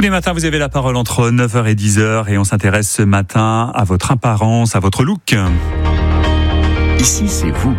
Tous les matins, vous avez la parole entre 9h et 10h et on s'intéresse ce matin à votre apparence, à votre look. Ici, c'est vous.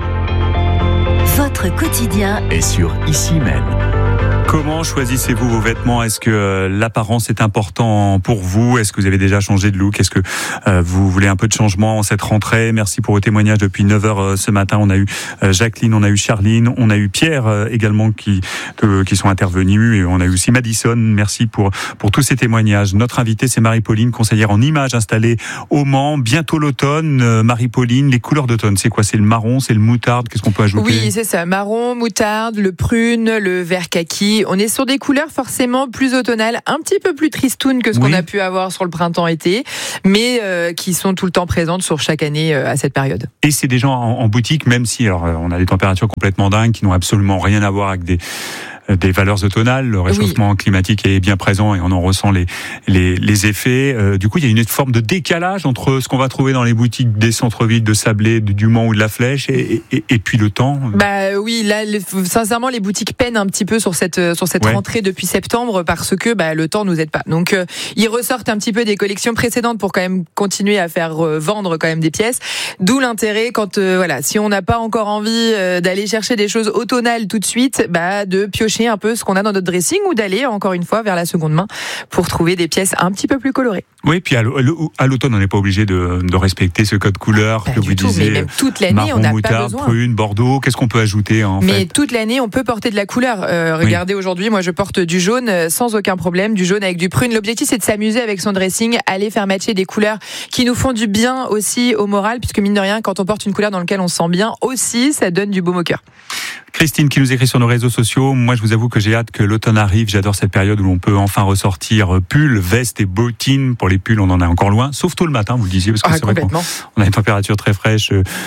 Votre quotidien Et sur Ici même. Comment choisissez-vous vos vêtements ? Est-ce que l'apparence est important pour vous ? Est-ce que vous avez déjà changé de look ? Est-ce que vous voulez un peu de changement en cette rentrée ? Merci pour vos témoignages depuis 9h ce matin. On a eu Jacqueline, on a eu Charline, on a eu Pierre également qui sont intervenus et on a eu aussi Madison. Merci pour tous ces témoignages. Notre invitée, c'est Marie-Pauline, conseillère en images installée au Mans. Bientôt l'automne. Marie-Pauline, les couleurs d'automne, c'est quoi ? C'est le marron, c'est le moutarde ? Qu'est-ce qu'on peut ajouter ? Oui, c'est ça. Marron, moutarde, le prune, le vert kaki. On est sur des couleurs forcément plus automnales, un petit peu plus tristounes que ce qu'on a pu avoir sur le printemps-été, mais qui sont tout le temps présentes sur chaque année à cette période. Et c'est des gens en boutique, même si alors on a des températures complètement dingues qui n'ont absolument rien à voir avec des valeurs automnales. Le réchauffement climatique est bien présent et on en ressent les effets. Du coup, il y a une forme de décalage entre ce qu'on va trouver dans les boutiques des centres-villes de Sablé, du Mans ou de la Flèche et puis le temps. Bah oui, là, sincèrement, les boutiques peinent un petit peu sur cette rentrée depuis septembre parce que le temps nous aide pas. Donc, ils ressortent un petit peu des collections précédentes pour quand même continuer à faire vendre quand même des pièces. D'où l'intérêt quand si on n'a pas encore envie d'aller chercher des choses automnales tout de suite, de piocher un peu ce qu'on a dans notre dressing ou d'aller encore une fois vers la seconde main pour trouver des pièces un petit peu plus colorées. Oui, puis à l'automne, on n'est pas obligé de respecter ce code couleur que vous disiez. Mais même toute l'année, marron, on n'a pas moutarde, besoin. prune, bordeaux. Qu'est-ce qu'on peut ajouter Mais toute l'année, on peut porter de la couleur. Regardez, aujourd'hui, moi, je porte du jaune sans aucun problème, du jaune avec du prune. L'objectif, c'est de s'amuser avec son dressing, aller faire matcher des couleurs qui nous font du bien aussi au moral, puisque mine de rien, quand on porte une couleur dans laquelle on se sent bien aussi, ça donne du baume au cœur. Christine qui nous écrit sur nos réseaux sociaux. Moi, je vous avoue que j'ai hâte que l'automne arrive. J'adore cette période où l'on peut enfin ressortir pull, veste et bottines. Pour les pulls, on en est encore loin, sauf tôt le matin, vous le disiez, parce que c'est vrai qu'on a une température très fraîche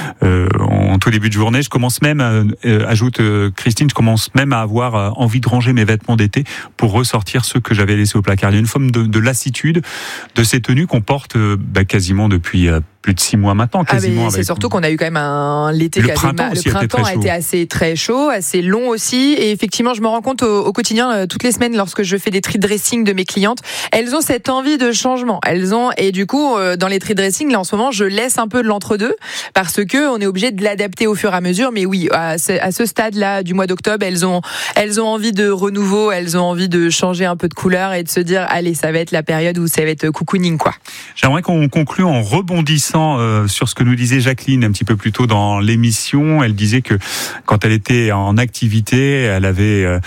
en tout début de journée. Je commence même, ajoute Christine, je commence même à avoir envie de ranger mes vêtements d'été pour ressortir ceux que j'avais laissés au placard. Il y a une forme de lassitude de ces tenues qu'on porte quasiment depuis plus de 6 mois maintenant, quasiment. C'est surtout qu'on a eu quand même l'été le qui printemps a été assez très chaud, assez long aussi. Et effectivement, je me rends compte au quotidien, toutes les semaines, lorsque je fais des tri dressing de mes clientes, elles ont cette envie de changement. Et du coup, dans les tri dressing, là en ce moment, je laisse un peu de l'entre-deux parce que on est obligé de l'adapter au fur et à mesure. Mais oui, à ce stade-là du mois d'octobre, elles ont envie de renouveau, elles ont envie de changer un peu de couleur et de se dire, allez, ça va être la période où ça va être cocooning, quoi. J'aimerais qu'on conclue en rebondissant sur ce que nous disait Jacqueline un petit peu plus tôt dans l'émission. Elle disait que quand elle était en activité, elle avait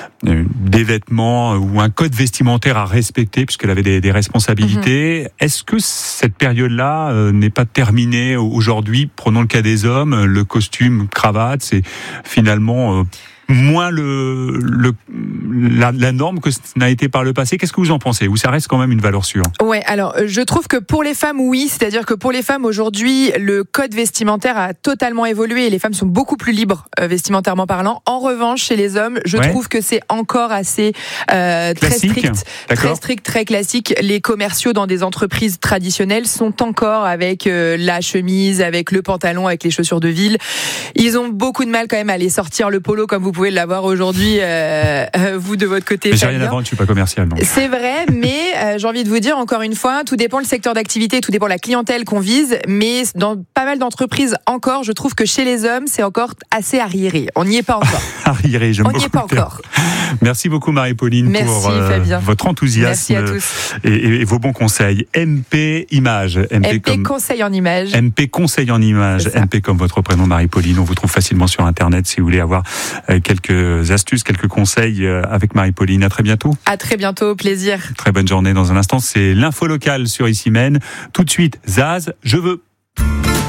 des vêtements ou un code vestimentaire à respecter puisqu'elle avait des responsabilités. Est-ce que cette période-là n'est pas terminée aujourd'hui ? Prenons le cas des hommes, le costume, cravate, c'est finalement moins la norme que ce n'a été par le passé. Qu'est-ce que vous en pensez ? Ou ça reste quand même une valeur sûre ? Ouais, alors je trouve que pour les femmes, oui, c'est-à-dire que pour les femmes aujourd'hui, le code vestimentaire a totalement évolué et les femmes sont beaucoup plus libres vestimentairement parlant. En revanche, chez les hommes, je trouve que c'est encore assez très strict, très classique. Les commerciaux dans des entreprises traditionnelles sont encore avec la chemise, avec le pantalon, avec les chaussures de ville. Ils ont beaucoup de mal quand même à aller sortir le polo comme vous pouvez l'avoir aujourd'hui, vous de votre côté. Mais j'ai rien à vendre, je suis pas commercial. Donc. C'est vrai, mais j'ai envie de vous dire encore une fois, tout dépend le secteur d'activité, tout dépend la clientèle qu'on vise, mais dans pas mal d'entreprises encore, je trouve que chez les hommes, c'est encore assez arriéré. On n'y est pas encore. Arriéré, j'aime beaucoup. On n'y est pas encore. Merci beaucoup Marie-Pauline pour votre enthousiasme. Merci à tous. Et vos bons conseils. MP Images. MP Conseil en Images. MP Conseil en Images. MP comme votre prénom Marie-Pauline. On vous trouve facilement sur Internet si vous voulez avoir quelques astuces, quelques conseils avec Marie-Pauline. À très bientôt. À très bientôt, plaisir. Très bonne journée. Dans un instant, c'est l'info locale sur Ici Même. Tout de suite, Zaz, je veux.